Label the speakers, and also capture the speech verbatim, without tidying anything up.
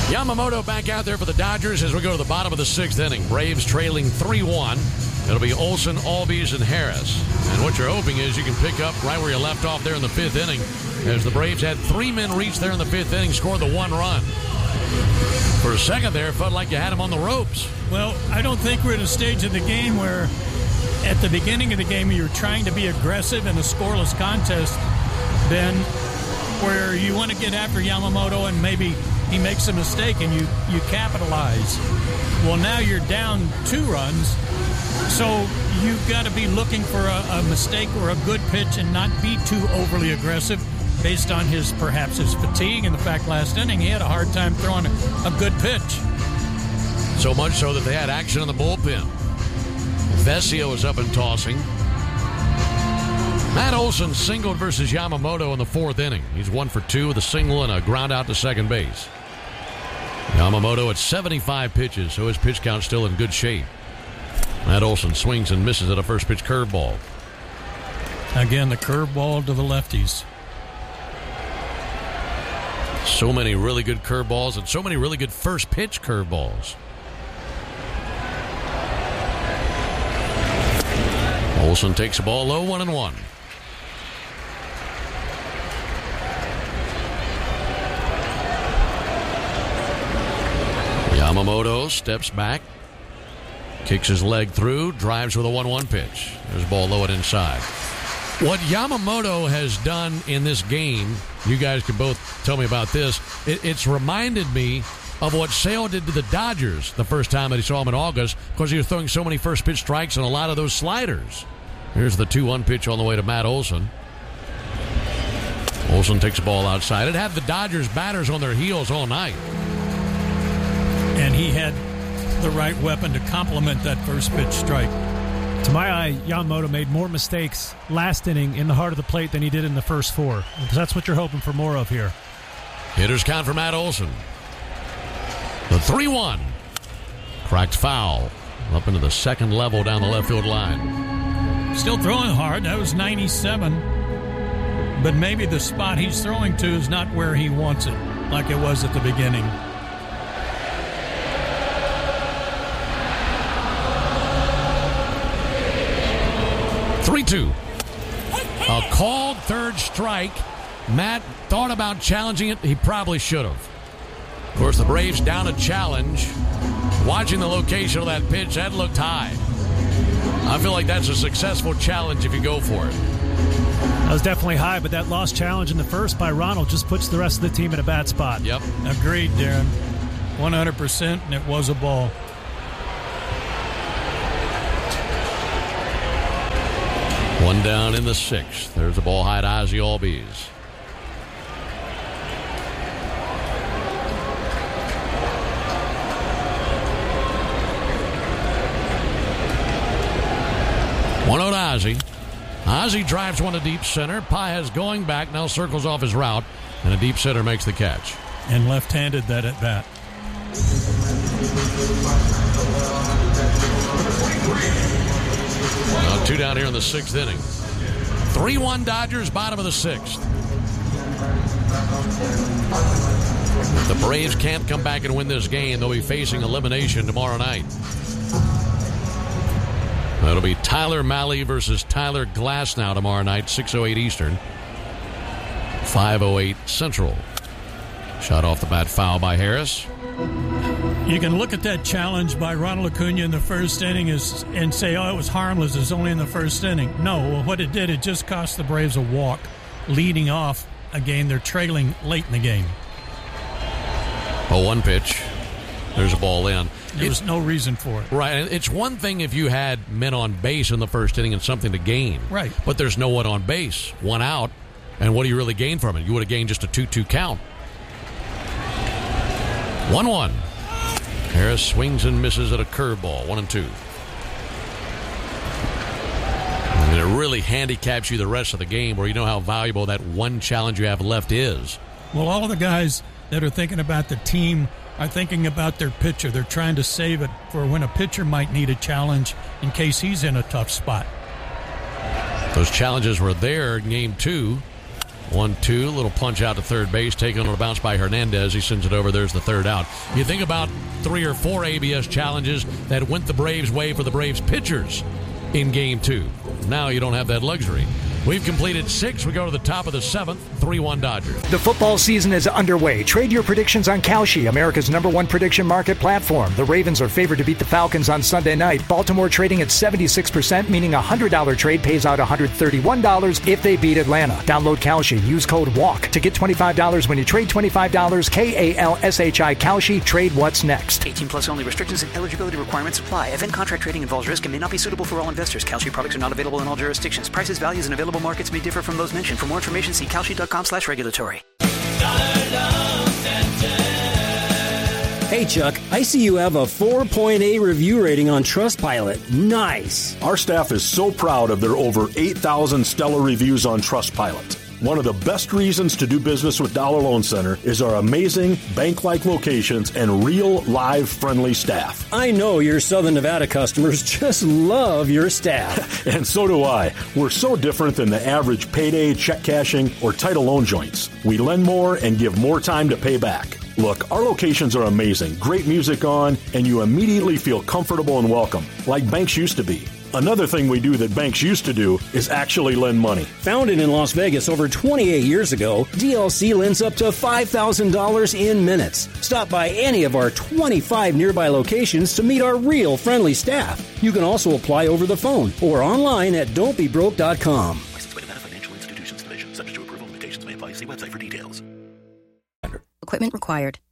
Speaker 1: Yamamoto back out there for the Dodgers as we go to the bottom of the sixth inning. Braves trailing three one. It'll be Olson, Albies, and Harris. And what you're hoping is you can pick up right where you left off there in the fifth inning, as the Braves had three men reach there in the fifth inning, scored the one run. For a second there, it felt like you had him on the ropes.
Speaker 2: Well, I don't think we're at a stage of the game where at the beginning of the game you're trying to be aggressive in a scoreless contest, Ben, where you want to get after Yamamoto and maybe he makes a mistake and you, you capitalize. Well, now you're down two runs, so you've got to be looking for a, a mistake or a good pitch and not be too overly aggressive based on his perhaps his fatigue and the fact last inning he had a hard time throwing a, a good pitch.
Speaker 1: So much so that they had action in the bullpen. Vesio is up and tossing. Matt Olson singled versus Yamamoto in the fourth inning. He's one for two with a single and a ground out to second base. Yamamoto at seventy-five pitches, so his pitch count's still in good shape. Matt Olson swings and misses at a first pitch curveball.
Speaker 2: Again, the curveball to the lefties.
Speaker 1: So many really good curveballs and so many really good first pitch curveballs. Olson takes a ball low, one and one. Yamamoto steps back, kicks his leg through, drives with a one one pitch. There's a ball low and inside. What Yamamoto has done in this game, you guys can both tell me about this, it, it's reminded me of what Sale did to the Dodgers the first time that he saw him in August, because he was throwing so many first pitch strikes and a lot of those sliders. Here's the two one pitch on the way to Matt Olson. Olson takes a ball outside. It had the Dodgers batters on their heels all night.
Speaker 2: And he had the right weapon to complement that first pitch strike.
Speaker 3: To my eye, Yamamoto made more mistakes last inning in the heart of the plate than he did in the first four. Because that's what you're hoping for more of here.
Speaker 1: Hitters count for Matt Olson. The three one. Cracked foul. Up into the second level down the left field line.
Speaker 2: Still throwing hard. That was ninety-seven. But maybe the spot he's throwing to is not where he wants it, like it was at the beginning.
Speaker 1: three two. A called third strike. Matt thought about challenging it. He probably should have. Of course, the Braves down a challenge. Watching the location of that pitch, that looked high. I feel like that's a successful challenge if you go for it.
Speaker 3: That was definitely high, but that lost challenge in the first by Ronald just puts the rest of the team in a bad spot.
Speaker 1: Yep.
Speaker 2: Agreed, Darren. one hundred percent, and it was a ball.
Speaker 1: One down in the sixth. There's a ball high to Ozzie Albies. one oh to Ozzie. Ozzie drives one to deep center. Paez going back, now circles off his route, and a deep center makes the catch.
Speaker 2: And left-handed that at bat.
Speaker 1: Now two down here in the sixth inning. three one Dodgers, bottom of the sixth. If the Braves can't come back and win this game, they'll be facing elimination tomorrow night. That'll be Tyler Mahle versus Tyler Glasnow tomorrow night, six oh eight Eastern, five oh eight Central. Shot off the bat, foul by Harris.
Speaker 2: You can look at that challenge by Ronald Acuna in the first inning is, and say, oh, it was harmless. It's only in the first inning. No, well, what it did, it just cost the Braves a walk leading off a game. They're trailing late in the game.
Speaker 1: Oh, one pitch. There's a ball in.
Speaker 2: There was no reason for it.
Speaker 1: Right. And it's one thing if you had men on base in the first inning and something to gain.
Speaker 2: Right.
Speaker 1: But there's no one on base. One out. And what do you really gain from it? You would have gained just a two two count. one one. Harris swings and misses at a curveball. One and two. And it really handicaps you the rest of the game where you know how valuable that one challenge you have left is.
Speaker 2: Well, all of the guys that are thinking about the team are thinking about their pitcher. They're trying to save it for when a pitcher might need a challenge in case he's in a tough spot.
Speaker 1: Those challenges were there in game two. one two, little punch out to third base, taken on a bounce by Hernandez. He sends it over. There's the third out. You think about three or four A B S challenges that went the Braves' way for the Braves pitchers in game two. Now you don't have that luxury. We've completed six. We go to the top of the seventh. three one Dodgers.
Speaker 4: The football season is underway. Trade your predictions on Kalshi, America's number one prediction market platform. The Ravens are favored to beat the Falcons on Sunday night. Baltimore trading at seventy-six percent, meaning a one hundred dollars trade pays out one hundred thirty-one dollars if they beat Atlanta. Download Kalshi. Use code WALK to get twenty-five dollars when you trade twenty-five dollars. K A L S H I Kalshi. Trade what's next.
Speaker 5: eighteen plus only. Restrictions and eligibility requirements apply. Event contract trading involves risk and may not be suitable for all investors. Kalshi products are not available in all jurisdictions. Prices, values, and available markets may differ from those mentioned. For more information, see kalshi.com slash regulatory.
Speaker 6: Hey, Chuck, I see you have a four point eight review rating on Trustpilot. Nice.
Speaker 7: Our staff is so proud of their over eight thousand stellar reviews on Trustpilot. One of the best reasons to do business with Dollar Loan Center is our amazing bank-like locations and real, live, friendly staff.
Speaker 6: I know your Southern Nevada customers just love your staff.
Speaker 7: And so do I. We're so different than the average payday, check cashing, or title loan joints. We lend more and give more time to pay back. Look, our locations are amazing, great music on, and you immediately feel comfortable and welcome, like banks used to be. Another thing we do that banks used to do is actually lend money.
Speaker 6: Founded in Las Vegas over twenty-eight years ago, D L C lends up to five thousand dollars in minutes. Stop by any of our twenty-five nearby locations to meet our real friendly staff. You can also apply over the phone or online at don't be broke dot com.
Speaker 5: Licensed by Nevada Financial Institutions Division. Subject to approval. Limitations may apply. See website for details.
Speaker 8: Equipment required.